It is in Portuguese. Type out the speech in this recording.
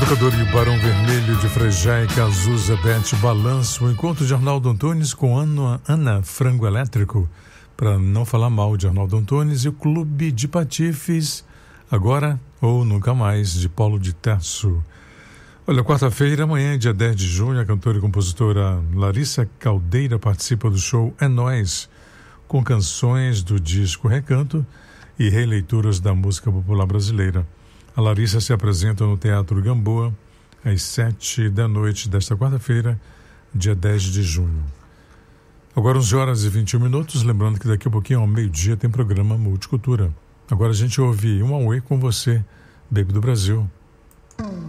Educador e o Barão Vermelho de Frejá e Cazuza, Bete Balanço, o encontro de Arnaldo Antunes com Ana Frango Elétrico, para não falar mal de Arnaldo Antunes, e o Clube de Patifes, Agora ou Nunca Mais, de Paulo de Tarso. Olha, quarta-feira, amanhã, dia 10 de junho, a cantora e compositora Larissa Caldeira participa do show É Nós, com canções do disco Recanto e releituras da música popular brasileira. A Larissa se apresenta no Teatro Gamboa às 7 da noite desta quarta-feira, dia 10 de junho. Agora 11 horas e 21 minutos, lembrando que daqui a pouquinho ao meio-dia tem programa Multicultura. Agora a gente ouve Um Auê com você, Baby do Brasil.